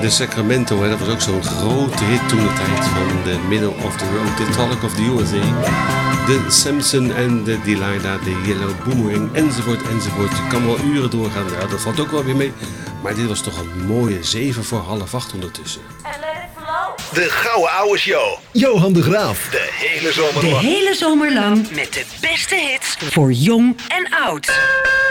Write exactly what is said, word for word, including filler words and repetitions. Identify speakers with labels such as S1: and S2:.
S1: de Sacramento, hè, dat was ook zo'n grote hit toen de tijd van de Middle of the Road, The Talk of the U S A. De Samson en de Delilah, de Yellow Boomerang, enzovoort, enzovoort. Je kan wel uren doorgaan, ja, dat valt ook wel weer mee. Maar dit was toch een mooie zeven voor half acht ondertussen.
S2: De Gouden Ouwe Show.
S3: Johan de Graaf.
S2: De hele zomer
S4: De
S2: lang.
S4: hele zomer lang met de beste hits voor jong en oud.